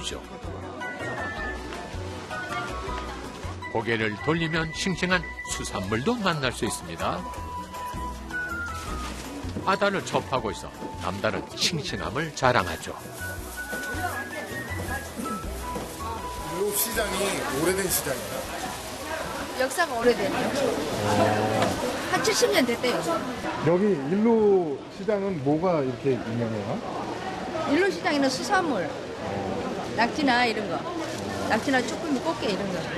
보십시오. 고개를 돌리면 싱싱한 수산물도 만날 수 있습니다. 바다를 접하고 있어 남다른 싱싱함을 자랑하죠. 일로 시장이 오래된 시장이에요? 역사가 오래됐네요. 한 70년 됐대요. 여기 일로 시장은 뭐가 이렇게 유명해요? 일로 시장에는 수산물, 낙지나 이런 거, 낙지나 쭈꾸미, 꽃게 이런 거.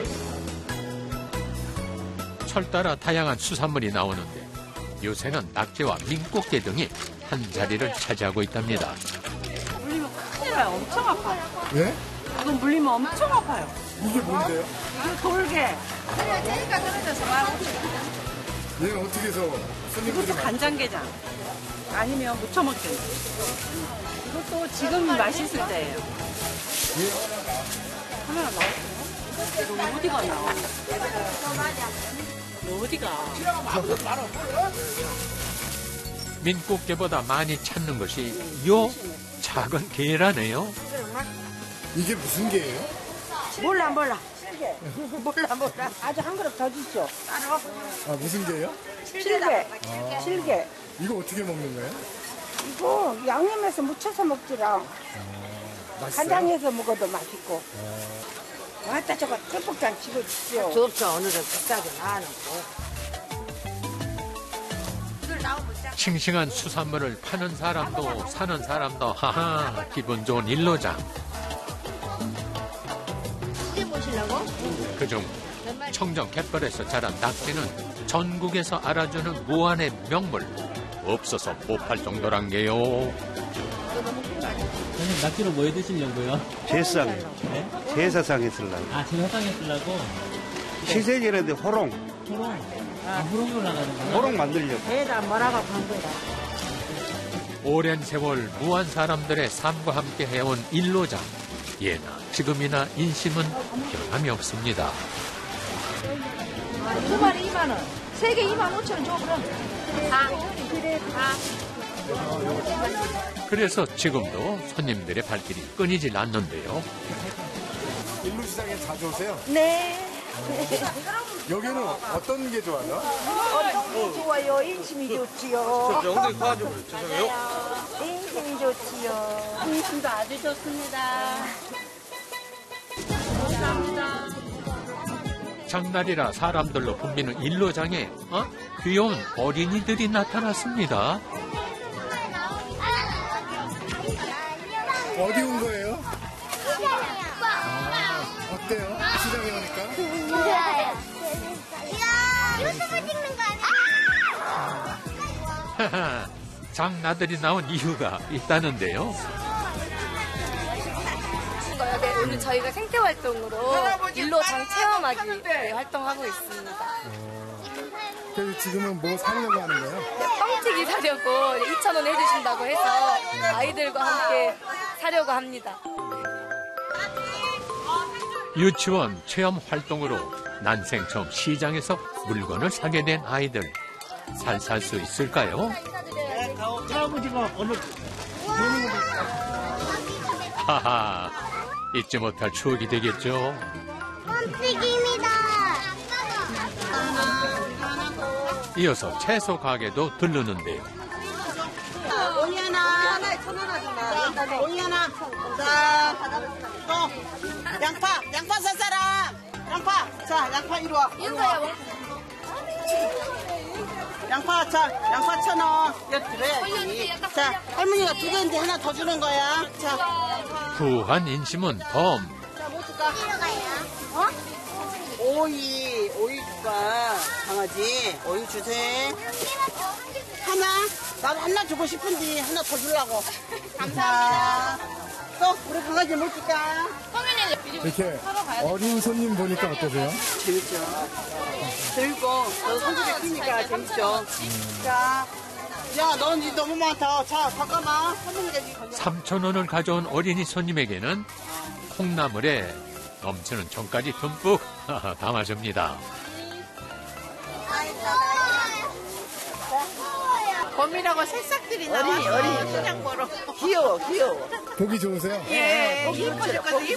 철 따라 다양한 수산물이 나오는데 요새는 낙지와 민꽃게 등이 한 자리를 차지하고 있답니다. 물리면 큰일 나요. 엄청 아파요. 네? 이거 물리면 엄청 아파요. 이게 뭔데요? 이거 돌게. 그래, 재니까 떨어져서 막 얘는 어떻게 해서 손님들이 이것도 간장게장. 아니면 무쳐 먹겠네. 이것도 지금 맛있을 때예요. 카메라 나왔어요? 너 어디가 나와? 너 어디가? 민꽃게보다 많이 찾는 것이 요 작은 게라네요. 이게 무슨 게예요? 몰라. 몰라. 아주 한 그릇 더 주시오. 아, 무슨 게예요? 실게. 이거 어떻게 먹는 거예요? 이거 양념해서 무쳐서 먹지라. 맛있어요? 간장해서 먹어도 맛있고. 왔다 저거 tempok장 치고 주시오. 좋죠. 오늘은 비싸게 나와놓고. 싱싱한 수산물을 파는 사람도 사는 사람도 하하 기분 좋은 일로장. 시집 보시려고? 그중 청정 갯벌에서 자란 낙지는 전국에서 알아주는 무한의 명물. 없어서 못 팔 정도란 게요. 선생님, 낙지로 뭐 해 드시려고요? 제사상에. 네? 제사상에 쓰려고. 아, 제사상에 쓰려고? 시세절인데 호롱. 호롱. 아, 호롱으로 나가는 거야? 호롱 만들려고. 배에다 뭐라고 한 거야. 오랜 세월 무한 사람들의 삶과 함께 해온 일로장. 예나 지금이나 인심은 변함이 없습니다. 2마리 2만 원, 3개 2만 5천 원 줘, 그럼. 그래서 지금도 손님들의 발길이 끊이질 않는데요. 일로 시장에 자주 오세요? 네. 여기는 어떤 게 좋아요? 어떤 게 좋아요? 인심이 좋지요. 영대 과좀 죄송해요. 인심이 좋지요. 인심도 아주 좋습니다. 장날이라 사람들로 붐비는 일로장에 귀여운 어린이들이 나타났습니다. 어디 온 거예요? 어때요? 시장에 오니까? 유튜브 찍는 거 아니야? 장나들이 나온 이유가 있다는데요. 네, 오늘 저희가 생태활동으로 일로장 체험하기 활동하고 있습니다. 그래서 지금은 뭐 사려고 하는 거예요? 네, 뻥튀기 사려고 2,000원 해주신다고 해서 아이들과 함께 사려고 합니다. 유치원 체험 활동으로 난생 처음 시장에서 물건을 사게 된 아이들. 살 살 수 있을까요? 할아버지가 어느 하하, 잊지 못할 추억이 되겠죠. 뻥튀기입니다. 이어서 채소 가게도 들르는데요. 오이 하나에 1,000원 하잖아. 오이 하나. 자, 또 양파 살 사람. 양파. 자, 양파 이리 와. 양파, 자, 양파 1,000원. 이거 드려야지. 자, 할머니가 2개인데 하나 더 주는 거야. 자. 후한 인심은 덤. 자, 뭐 줄까? 오이 줄까? 강아지, 오이 주세요. 하나? 나도 하나 주고 싶은데 하나 더 주려고. 감사합니다. 또 우리 강아지 뭐 줄까? 이렇게 어린 손님 보니까 어떠세요? 재밌죠. 재밌고 너 손주들 키니까 재밌죠. 자, 야, 넌 이제 너무 많다. 자, 잠깐만. 3,000원을 가져온 어린이 손님에게는 콩나물에 넘치는 정까지 듬뿍 담아줍니다. 곰이라고 새싹들이 나와서 그냥 보러. 귀여워. 보기 좋으세요? 예, 고기 이뻐졌거든.